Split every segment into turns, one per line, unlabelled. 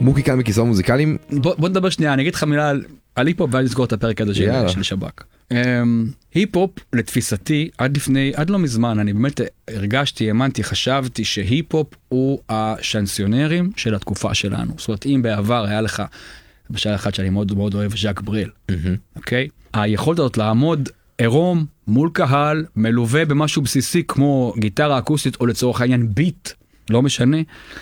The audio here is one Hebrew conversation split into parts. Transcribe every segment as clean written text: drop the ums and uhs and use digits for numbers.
מוקי כאן בכיסאות מוזיקליים.
בוא נדבר שנייה, אני אגיד לך מילה על היפ-הופ ואז נסגור את הפרק הזה של שב"כ. היפ-הופ לתפיסתי עד לא מזמן אני באמת הרגשתי, האמנתי, חשבתי שהיפ-הופ הוא השנסיונרים של התקופה שלנו. זאת אומרת, אם בעבר היה לך, בשעה אחת שאני מאוד מאוד אוהב, ז'אק ברל, אוקיי? היכולת הזאת לעמוד עירום מול קהל, מלווה במשהו בסיסי כמו גיטרה אקוסטית או לצורך העניין ביט, לא משנה,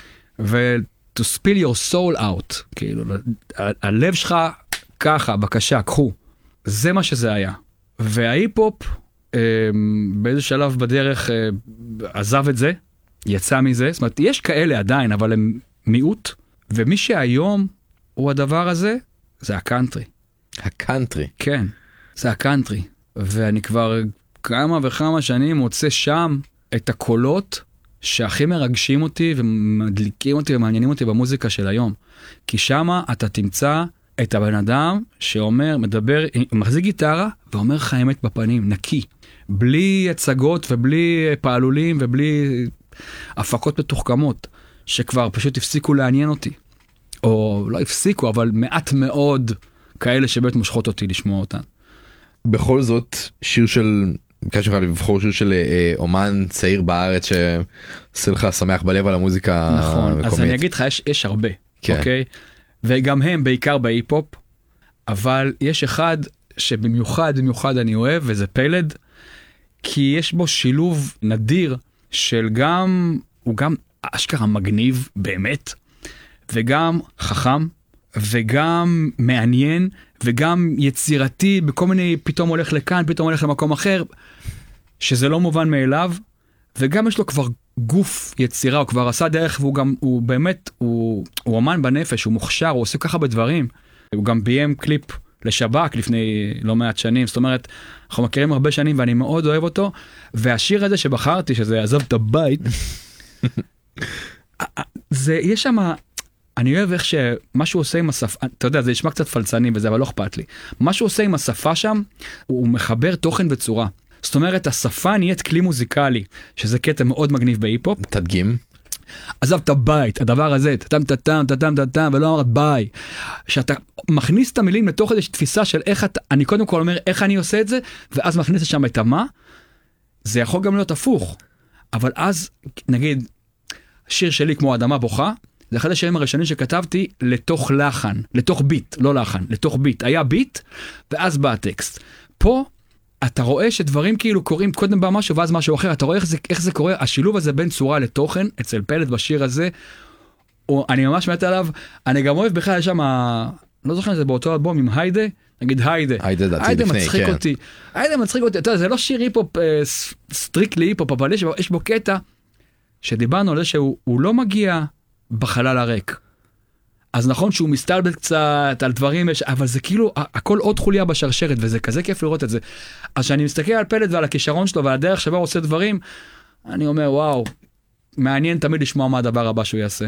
to spill your soul out, כאילו, הלב שלך ככה, בבקשה, קחו. זה מה שזה היה. וההיפ-הופ, באיזה שלב בדרך, עזב את זה, יצא מזה, זאת אומרת, יש כאלה עדיין, אבל הם מיעוט, ומי שהיום הוא הדבר הזה, זה הקאנטרי.
הקאנטרי?
כן, זה הקאנטרי. ואני כבר כמה וכמה שנים מוצא שם את הקולות, שהכי מרגשים אותי ומדליקים אותי ומעניינים אותי במוזיקה של היום. כי שמה אתה תמצא את הבן אדם שאומר, מדבר, מחזיק גיטרה ואומר לך אמת בפנים, נקי. בלי הצגות ובלי פעלולים ובלי הפקות מתוחכמות, שכבר פשוט הפסיקו לעניין אותי. או לא הפסיקו, אבל מעט מאוד כאלה שבאמת מושכות אותי לשמוע אותן.
בכל זאת, שיר של... ביקשתי לך לבחור שיר של אומן צעיר בארץ שעושה לך שמח בלב על המוזיקה המקומית.
נכון, אז אני אגיד לך, יש הרבה, אוקיי? וגם הם בעיקר בהיפ-הופ, אבל יש אחד שבמיוחד אני אוהב, וזה פלד, כי יש בו שילוב נדיר של גם, הוא גם אשכרה מגניב באמת, וגם חכם, וגם מעניין, וגם יצירתי, בכל מיני, פתאום הולך לכאן, פתאום הולך למקום אחר, שזה לא מובן מאליו, וגם יש לו כבר גוף יצירה, הוא כבר עשה דרך, והוא גם, הוא באמת, הוא אמן בנפש, הוא מוכשר, הוא עושה ככה בדברים, הוא גם ביים קליפ לשב"כ לפני לא מעט שנים, זאת אומרת, אנחנו מכירים הרבה שנים, ואני מאוד אוהב אותו, והשיר הזה שבחרתי, שזה עזב את הבית, זה, יש שם, אני אוהב איך שמה שהוא עושה עם השפה, אתה יודע, זה נשמע קצת פלצני וזה, אבל לא אכפת לי. מה שהוא עושה עם השפה שם, הוא מחבר תוכן וצורה. זאת אומרת, השפה נהיית כלי מוזיקלי, שזה קטע מאוד מגניב בהיפ-הופ.
תדגים.
עזב את הבית, הדבר הזה, טטם, ולא אמרת ביי. שאתה מכניס את המילים לתוך איזושהי תפיסה של איך אתה, אני קודם כל אומר איך אני עושה את זה, ואז מכניס לשם את המה, זה יכול גם להיות הפוך. אבל אז, נגיד, שיר שלי כמו אדמה בוכה, זה אחד השירים הראשונים שכתבתי לתוך לחן, לתוך ביט, לא לחן, לתוך ביט. היה ביט, ואז בא הטקסט. פה, אתה רואה שדברים כאילו קוראים קודם בא משהו, ואז משהו אחר. אתה רואה איך זה קורה, השילוב הזה בין צורה לתוכן, אצל פלד בשיר הזה, אני ממש מת עליו. אני גם אוהב בכלל שם, לא זוכר אם זה באותו אלבום עם היידה, נגיד היידה מצחיק אותי. היידה מצחיק אותי, אתה יודע, זה לא שיר היפ-הופ, סטריקלי היפ-הופ, אבל יש בו קטע, שדיברנו על זה שהוא לא מגיע בחלל הריק. אז נכון שהוא מסתלבט קצת על דברים, אבל זה כאילו, הכל עוד חוליה בשרשרת, וזה כזה כיף לראות את זה. אז כשאני מסתכל על פלד ועל הכישרון שלו, ועל הדרך שבה הוא עושה דברים, אני אומר, וואו, מעניין תמיד לשמוע מה הדבר הבא שהוא יעשה.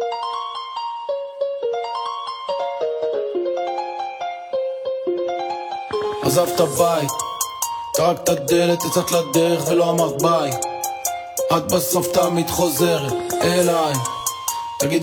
עזבת בית, טרקת דלת, יצאת לדרך ולא אמרת ביי. את בסוף תמיד חוזרת אליי. תגידי